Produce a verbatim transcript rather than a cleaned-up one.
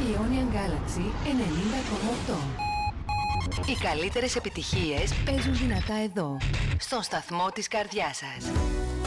Aeonian Galaxy ενενήντα κόμμα οκτώ. Οι καλύτερες επιτυχίες παίζουν δυνατά εδώ, στον σταθμό της καρδιάς σας.